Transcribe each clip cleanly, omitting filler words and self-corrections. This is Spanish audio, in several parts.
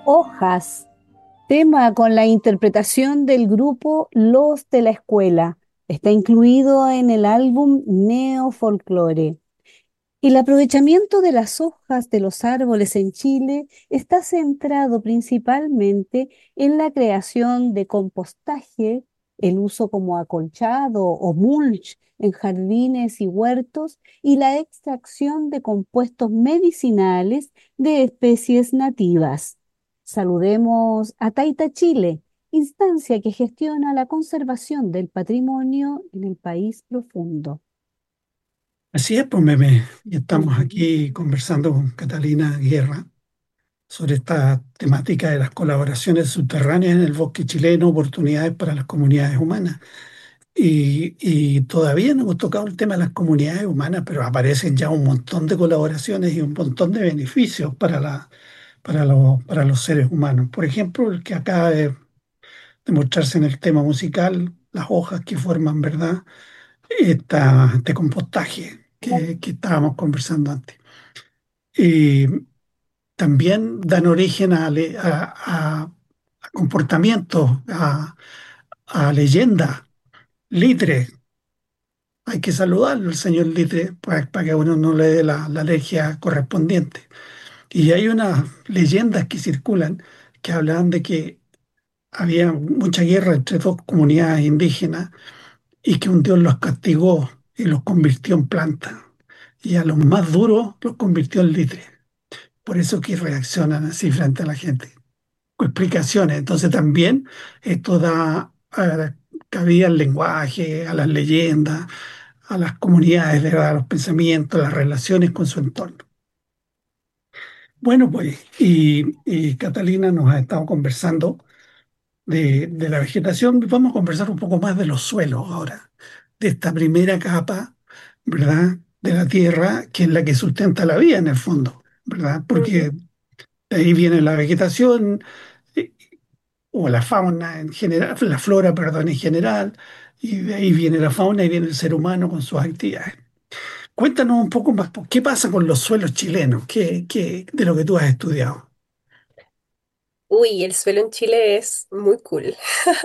Hojas, tema con la interpretación del grupo Los de la Escuela. Está incluido en el álbum Neo Folklore. El aprovechamiento de las hojas de los árboles en Chile está centrado principalmente en la creación de compostaje, el uso como acolchado o mulch en jardines y huertos y la extracción de compuestos medicinales de especies nativas. Saludemos a Taita Chile, instancia que gestiona la conservación del patrimonio en el país profundo. Así es, pues meme. Y estamos Ujú. aquí conversando con Catalina Guerra sobre esta temática de las colaboraciones subterráneas en el bosque chileno, oportunidades para las comunidades humanas. Y todavía no hemos tocado el tema de las comunidades humanas, pero aparecen ya un montón de colaboraciones y un montón de beneficios para los seres humanos. Por ejemplo, el que acaba de mostrarse en el tema musical, las hojas que forman, ¿verdad? Este compostaje que estábamos conversando antes. Y también dan origen a comportamientos, a leyendas. Litre, hay que saludarlo, el señor Litre, para que uno no le dé la alergia correspondiente. Y hay unas leyendas que circulan que hablan de que había mucha guerra entre dos comunidades indígenas y que un dios los castigó y los convirtió en plantas. Y a los más duros los convirtió en litre. Por eso que reaccionan así frente a la gente. Explicaciones. Entonces también esto da cabida al lenguaje, a las leyendas, a las comunidades, ¿verdad? A los pensamientos, a las relaciones con su entorno. Bueno, pues, y Catalina nos ha estado conversando de la vegetación. Vamos a conversar un poco más de los suelos ahora, de esta primera capa, ¿verdad? De la tierra, que es la que sustenta la vida en el fondo, ¿verdad? Porque Ujú. de ahí viene la vegetación, eh, o la fauna en general, la flora, perdón, en general, y de ahí viene la fauna y viene el ser humano con sus actividades. Cuéntanos un poco más, ¿qué pasa con los suelos chilenos? De lo que tú has estudiado? Uy, el suelo en Chile es muy cool.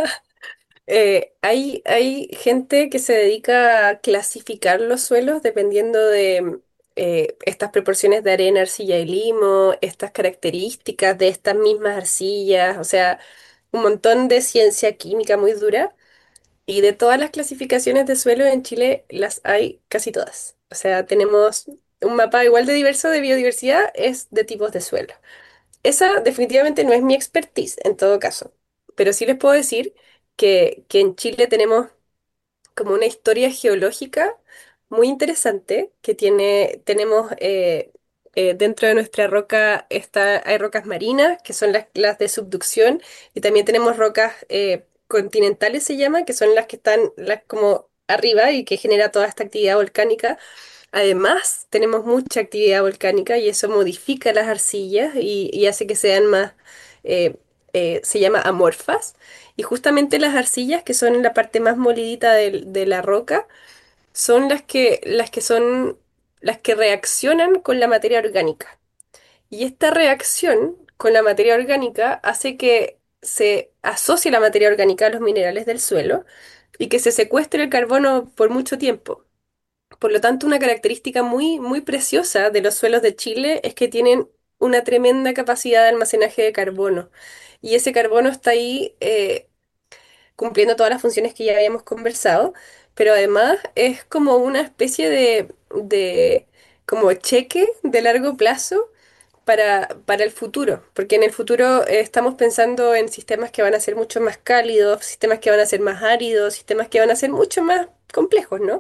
Hay gente que se dedica a clasificar los suelos dependiendo de estas proporciones de arena, arcilla y limo, estas características de estas mismas arcillas, o sea, un montón de ciencia química muy dura. Y de todas las clasificaciones de suelo en Chile, las hay casi todas. O sea, tenemos un mapa igual de diverso de biodiversidad, es de tipos de suelo. Esa definitivamente no es mi expertise en todo caso, pero sí les puedo decir que en Chile tenemos como una historia geológica muy interesante que tenemos dentro de nuestra roca hay rocas marinas, que son las de subducción, y también tenemos rocas continentales, se llama, que son las que están las como arriba y que genera toda esta actividad volcánica. Además, tenemos mucha actividad volcánica y eso modifica las arcillas y hace que sean más, eh, se llama amorfas. Y justamente las arcillas, que son la parte más molidita de la roca, son las que reaccionan con la materia orgánica. Y esta reacción con la materia orgánica hace que se asocie la materia orgánica a los minerales del suelo y que se secuestre el carbono por mucho tiempo. Por lo tanto, una característica muy, muy preciosa de los suelos de Chile es que tienen una tremenda capacidad de almacenaje de carbono. Y ese carbono está ahí cumpliendo todas las funciones que ya habíamos conversado, pero además es como una especie de como cheque de largo plazo para el futuro, porque en el futuro estamos pensando en sistemas que van a ser mucho más cálidos, sistemas que van a ser más áridos, sistemas que van a ser mucho más complejos, ¿no?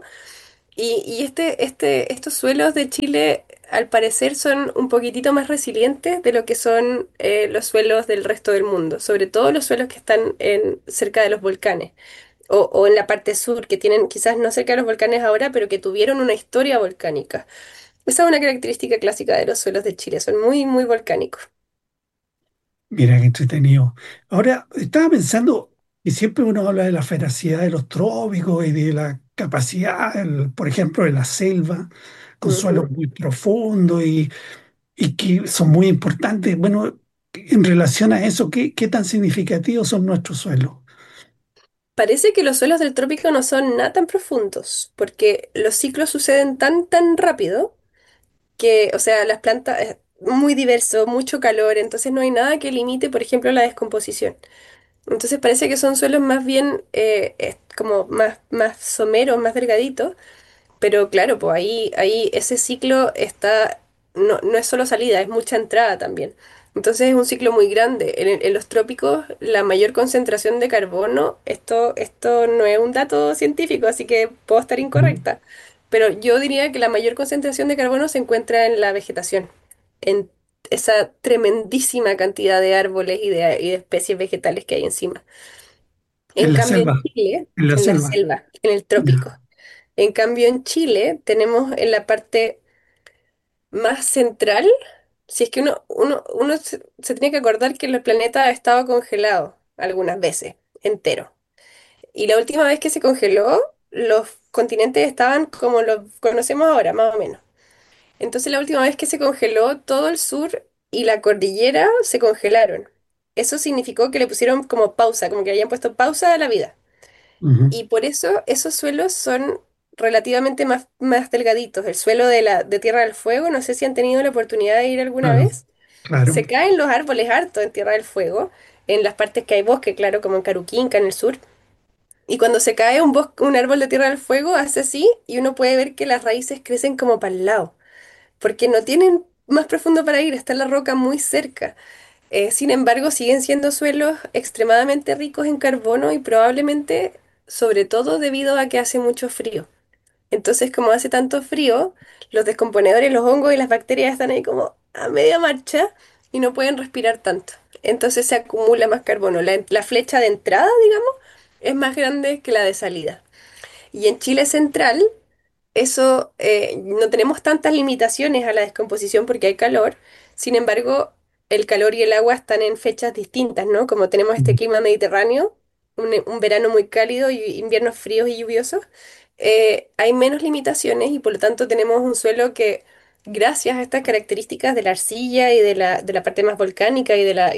Estos suelos de Chile, al parecer, son un poquitito más resilientes de lo que son los suelos del resto del mundo, sobre todo los suelos que están cerca de los volcanes o en la parte sur, que tienen quizás no cerca de los volcanes ahora, pero que tuvieron una historia volcánica. Esa es una característica clásica de los suelos de Chile, son muy, muy volcánicos. Mira qué entretenido. Ahora, estaba pensando que siempre uno habla de la ferocidad de los trópicos y de la capacidad, por ejemplo, de la selva, con suelos Ujú. muy profundos y que son muy importantes. Bueno, en relación a eso, ¿qué tan significativos son nuestros suelos? Parece que los suelos del trópico no son nada tan profundos, porque los ciclos suceden tan rápido que, o sea, las plantas es muy diverso, mucho calor, entonces no hay nada que limite, por ejemplo, la descomposición. Entonces parece que son suelos más bien como más someros, más delgaditos, pero claro, pues ahí ese ciclo está, no es solo salida, es mucha entrada también. Entonces es un ciclo muy grande. En los trópicos, la mayor concentración de carbono, esto no es un dato científico, así que puedo estar Mm. incorrecta, pero yo diría que la mayor concentración de carbono se encuentra en la vegetación, en esa tremendísima cantidad de árboles y de especies vegetales que hay encima. En En la cambio, en selva, Chile, en la en la selva. selva, en el Ya. trópico. En cambio, en Chile tenemos en la parte más central, si es que uno se tiene que acordar que el planeta ha estado congelado algunas veces, entero. Y la última vez que se congeló, los continentes estaban como los conocemos ahora, más o menos. Entonces, la última vez que se congeló, todo el sur y la cordillera se congelaron. Eso significó que le pusieron como pausa, como que habían puesto pausa a la vida. Ujú. Y por eso esos suelos son relativamente más delgaditos. El suelo de Tierra del Fuego, no sé si han tenido la oportunidad de ir alguna Claro, vez. claro. Se caen los árboles harto en Tierra del Fuego, en las partes que hay bosque, claro, como en Caruquinca, en el sur. Y cuando se cae un árbol de Tierra del Fuego, hace así y uno puede ver que las raíces crecen como para el lado, porque no tienen más profundo para ir, está la roca muy cerca. Sin embargo, siguen siendo suelos extremadamente ricos en carbono y probablemente, sobre todo debido a que hace mucho frío. Entonces, como hace tanto frío, los descomponedores, los hongos y las bacterias están ahí como a media marcha y no pueden respirar tanto. Entonces se acumula más carbono. La flecha de entrada, digamos, es más grande que la de salida. Y en Chile central eso, no tenemos tantas limitaciones a la descomposición porque hay calor. Sin embargo, el calor y el agua están en fechas distintas, ¿no? Como tenemos este clima mediterráneo, un verano muy cálido y inviernos fríos y lluviosos, hay menos limitaciones y por lo tanto tenemos un suelo que, gracias a estas características de la arcilla y de la parte más volcánica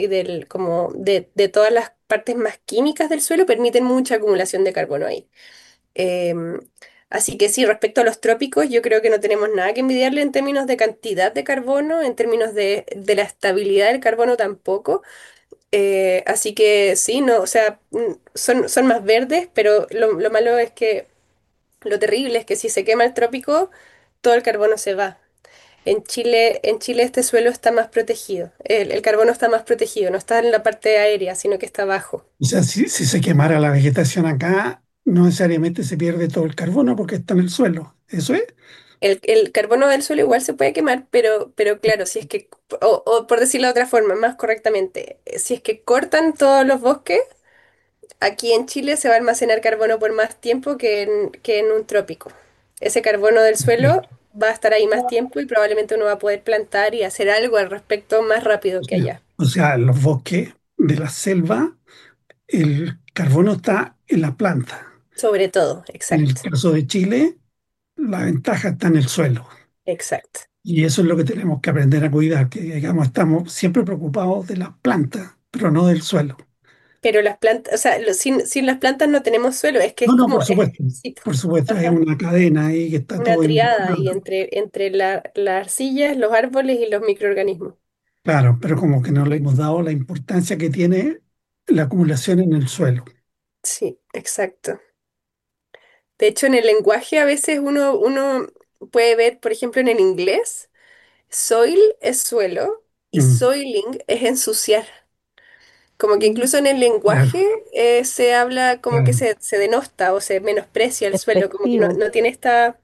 y de todas las partes más químicas del suelo, permiten mucha acumulación de carbono ahí. Em, Así que sí, respecto a los trópicos, yo creo que no tenemos nada que envidiarle en términos de cantidad de carbono, en términos de la estabilidad del carbono tampoco. Así que sí, no, o sea, son más verdes, pero lo malo es que, lo terrible es que si se quema el trópico, todo el carbono se va. En Chile este suelo está más protegido, el carbono está más protegido, no está en la parte aérea, sino que está abajo. O sea, si se quemara la vegetación acá, no necesariamente se pierde todo el carbono porque está en el suelo. ¿Eso es? El carbono del suelo igual se puede quemar, pero claro, si es que, o por decirlo de otra forma, más correctamente, si es que cortan todos los bosques, aquí en Chile se va a almacenar carbono por más tiempo que en un trópico. Ese carbono del suelo Perfecto. va a estar ahí más tiempo y probablemente uno va a poder plantar y hacer algo al respecto más rápido que allá. O sea, en los bosques de la selva, el carbono está en la planta. Sobre todo, En el exacto, caso de Chile, la ventaja está en el suelo. exacto. Y eso es lo que tenemos que aprender a cuidar, que digamos, estamos siempre preocupados de las plantas, pero no del suelo. Pero las plantas, o sea, sin las plantas no tenemos suelo, es que es No, no, como, sí, por supuesto, hay ajá. una cadena ahí que está Una todo triada ahí involucrado. entre las arcillas, los árboles y los microorganismos. Claro, pero como que no le hemos dado la importancia que tiene la acumulación en el suelo. Sí, exacto. De hecho, en el lenguaje a veces uno puede ver, por ejemplo, en el inglés, soil es suelo y Mm, soiling es ensuciar. Como que incluso en el claro, lenguaje se habla como que claro. se denosta o se menosprecia el suelo, como que no, Despectivo. no tiene esta...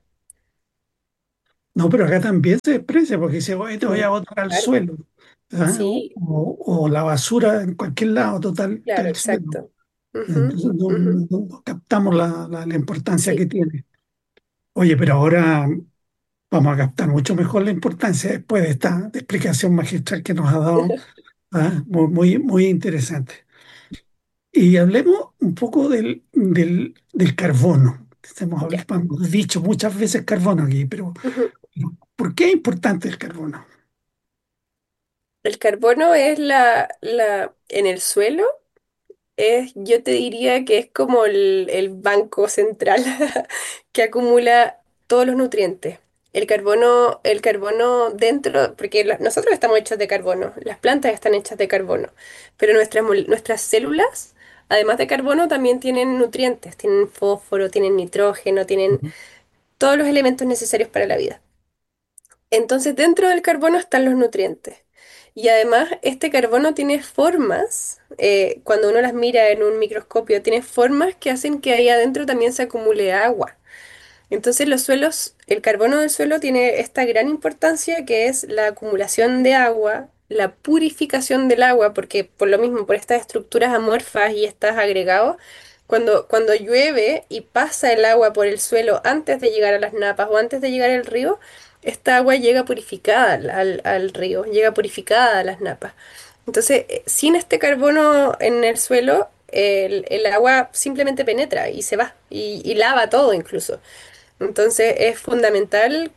No, pero acá también se desprecia porque dice, oye, te voy a Sí, botar al claro. suelo. ¿Ah? Sí, O la basura en cualquier lado, total, está claro, el suelo. exacto. Ujú, Entonces ujú. no captamos la importancia que Sí. tiene. Oye, pero ahora vamos a captar mucho mejor la importancia después de esta explicación magistral que nos ha dado. ¿Ah? Muy interesante. Y hablemos un poco del carbono. Ya. Hemos dicho muchas veces carbono aquí, pero Ujú. ¿por qué es importante el carbono? El carbono es en el suelo, yo te diría que es como el banco central que acumula todos los nutrientes. El carbono dentro, porque nosotros estamos hechos de carbono, las plantas están hechas de carbono, pero nuestras células, además de carbono, también tienen nutrientes, tienen fósforo, tienen nitrógeno, tienen Ujú. todos los elementos necesarios para la vida. Entonces, dentro del carbono están los nutrientes. Y además, este carbono tiene formas, cuando uno las mira en un microscopio, tiene formas que hacen que ahí adentro también se acumule agua. Entonces, los suelos, el carbono del suelo tiene esta gran importancia que es la acumulación de agua, la purificación del agua, porque por lo mismo, por estas estructuras amorfas y estos agregados, cuando llueve y pasa el agua por el suelo antes de llegar a las napas o antes de llegar al río, esta agua llega purificada al río, llega purificada a las napas. Entonces, sin este carbono en el suelo, el agua simplemente penetra y se va y lava todo incluso. Entonces es fundamental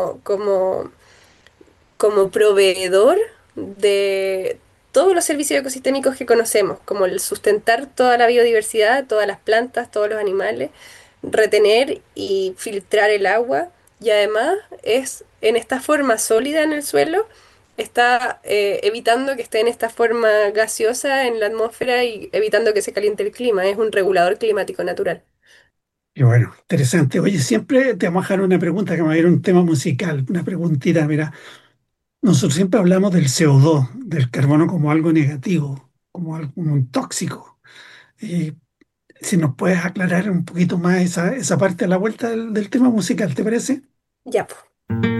como proveedor de todos los servicios ecosistémicos que conocemos, como el sustentar toda la biodiversidad, todas las plantas, todos los animales, retener y filtrar el agua y además es en esta forma sólida en el suelo, está evitando que esté en esta forma gaseosa en la atmósfera y evitando que se caliente el clima, es un regulador climático natural. Y bueno, interesante. Oye, siempre te vamos a dejar una pregunta que me va a ir un tema musical, una preguntita. Mira, nosotros siempre hablamos del CO2, del carbono como algo negativo, como algo como un tóxico. Y si nos puedes aclarar un poquito más esa parte a la vuelta del tema musical, ¿te parece? Ya, pues.